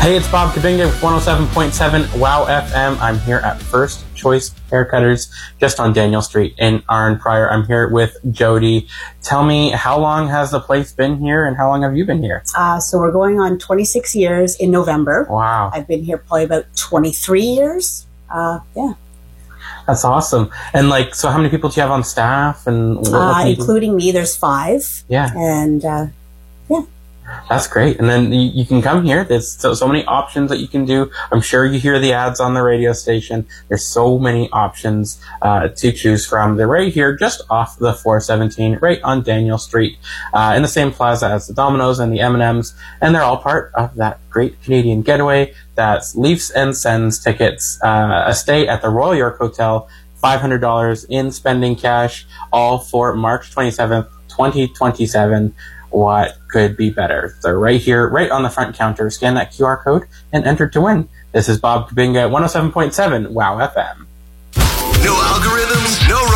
Hey, it's Bob Kabinga with 107.7 WOW FM. I'm here at First Choice Haircutters, just on Daniel Street in Arn Prior. I'm here with Jody. Tell me, how long has the place been here, and how long have you been here? So we're going on 26 years in November. Wow. I've been here probably about 23 years. Yeah. That's awesome. And so how many people do you have on staff? And what including me, there's 5. Yeah. And, yeah. That's great. And then you can come here. There's so many options that you can do. I'm sure you hear the ads on the radio station. There's so many options to choose from. They're right here, just off the 417, right on Daniel Street, in the same plaza as the Domino's and the M&M's. And they're all part of that great Canadian getaway. That's Leafs and Sens tickets, a stay at the Royal York Hotel, $500 in spending cash, all for March 27th, 2027. What could be better? They're right here, right on the front counter. Scan that QR code and enter to win. This is Bob Kabinga at 107.7 WOW FM. No algorithms, no